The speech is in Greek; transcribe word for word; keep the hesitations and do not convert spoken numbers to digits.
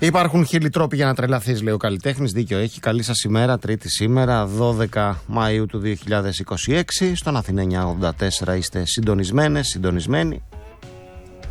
Υπάρχουν χίλιοι τρόποι για να τρελαθείς, λέει ο καλλιτέχνης. Δίκιο έχει. Καλή σας ημέρα, Τρίτη σήμερα, δώδεκα Μαΐου του δύο χιλιάδες είκοσι έξι. Στον Αθηνά εννιακόσια ογδόντα τέσσερα είστε συντονισμένες, συντονισμένοι.